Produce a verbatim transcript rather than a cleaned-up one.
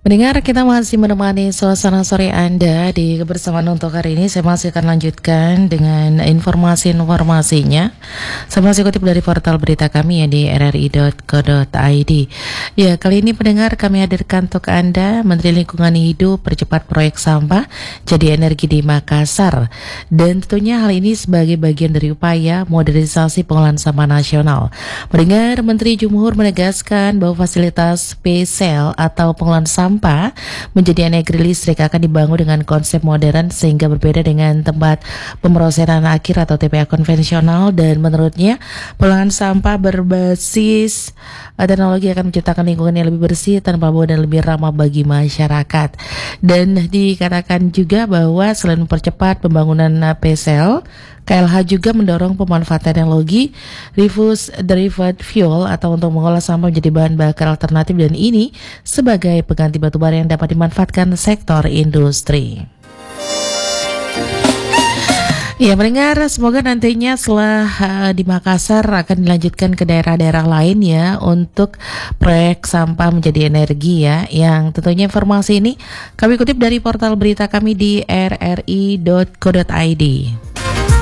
Mendengar kita masih menemani suasana sore Anda di kebersamaan untuk hari ini. Saya masih akan lanjutkan dengan informasi-informasinya. Saya masih kutip dari portal berita kami ya di r r i dot co dot i d. Ya, kali ini pendengar kami hadirkan untuk Anda Menteri Lingkungan Hidup percepat proyek sampah jadi energi di Makassar. Dan tentunya hal ini sebagai bagian dari upaya modernisasi pengolahan sampah nasional. Mendengar Menteri Jumhur menegaskan bahwa fasilitas P S E L atau pengolahan sampah menjadi energi listrik akan dibangun dengan konsep modern sehingga berbeda dengan tempat pemrosesan akhir atau T P A konvensional, dan menurutnya pengolahan sampah berbasis teknologi akan menciptakan lingkungan yang lebih bersih, tanpa bau dan lebih ramah bagi masyarakat. Dan dikatakan juga bahwa selain mempercepat pembangunan P S E L, K L H juga mendorong pemanfaatan teknologi refuse derived fuel atau untuk mengolah sampah menjadi bahan bakar alternatif, dan ini sebagai pengganti batubara yang dapat dimanfaatkan sektor industri. Ya, mendengar, semoga nantinya setelah uh, di Makassar akan dilanjutkan ke daerah-daerah lain ya untuk proyek sampah menjadi energi ya. Yang tentunya informasi ini kami kutip dari portal berita kami di r r i dot co dot i d.